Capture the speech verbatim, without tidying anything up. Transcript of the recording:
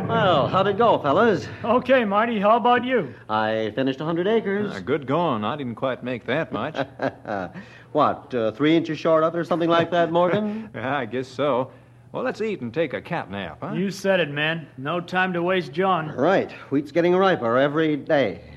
Well, how'd it go, fellas? Okay, Marty, how about you? I finished a hundred acres. Uh, good going. I didn't quite make that much. What, uh, three inches short of it or something like that, Morgan? Yeah, I guess so. Well, let's eat and take a cat nap, huh? You said it, man. No time to waste, John. Right. Wheat's getting riper every day.